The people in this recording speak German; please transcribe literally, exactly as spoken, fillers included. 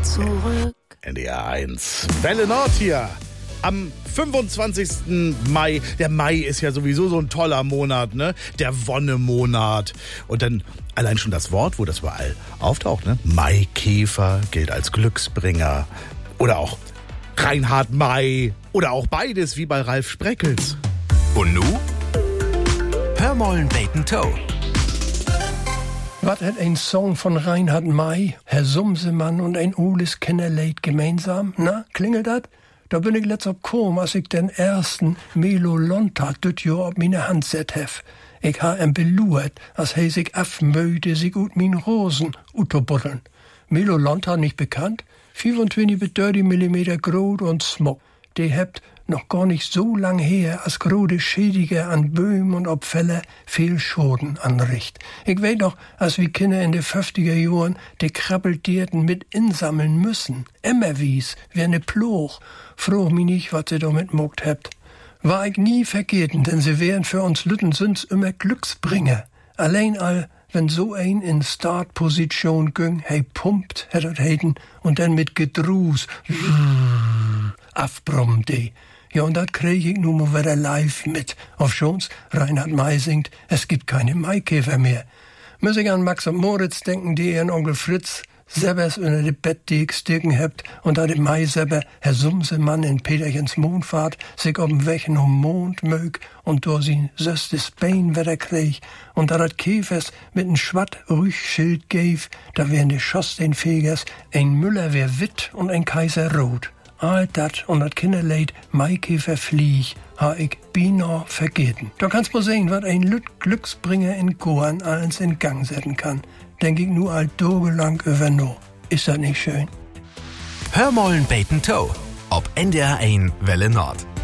zurück. N D R eins, Welle Nord hier. Am fünfundzwanzigsten Mai, der Mai ist ja sowieso so ein toller Monat, ne? Der Wonnemonat. Und dann allein schon das Wort, wo das überall auftaucht, ne? Maikäfer gilt als Glücksbringer. Oder auch Reinhard May. Oder auch beides, wie bei Ralf Spreckels. Und nu? Hörmollen Bacon Toe. Was hat ein Song von Reinhard May, Herr Sumsemann und ein Oles Kinderleid gemeinsam? Na, klingelt dat? Da bin ich letzt op kom, als ich den ersten Melo Lonta düt Jahr op meine Hand set hef. Ich ha em beluert, als he sich afmöde sich ut min Rosen utobuddeln. Melo Lonta nicht bekannt? fünfundzwanzig bis dreißig Millimeter groß und smog. Die hebt noch gar nicht so lang her, als grode Schädige an Böhmen und ob Fälle viel Schoden anricht. Ich weet noch, als wir Kinder in de fünfziger Jahren die Krabbeltierten mit insammeln müssen. Emmerwies, wie ne Ploch. Froh mich nicht, wat sie damit mogt hebt. War ich nie vergeten, denn sie wären für uns Lütten sind's immer Glücksbringer. Allein all, wenn so ein in Startposition ging, hey pumpt, hättet heiten, und dann mit Gedruß, afbrummt die. Ja, und dat krieg ich nun mal wieder live mit. Auf schon's, Reinhard May singt, es gibt keine Maikäfer mehr. Muss ich an Max und Moritz denken, die ihren Onkel Fritz selbers unter de Bett die ich stirken hebt, und da de Mai selber, Herr Sumsemann in Peterchens Mondfahrt, sich ob'n Wechen um Mond mög, und do sie söstes Bein wieder krieg, und da dat Käfers mit n Schwatt Rüchschild gäf, da wären de Schoss den Fegers, ein Müller wär witt und ein Kaiser rot. All dat und dat Kinderleid Maikäfer flieg, ha ich bina vergeten. Da kannst du sehen, wat ein Lüt Glücksbringer in Goan alles in Gang setzen kann. Denk ich nur alt dogelang über no. Ist das nicht schön? Hörmollen Bacon Toe. Ob N D R eins Welle Nord.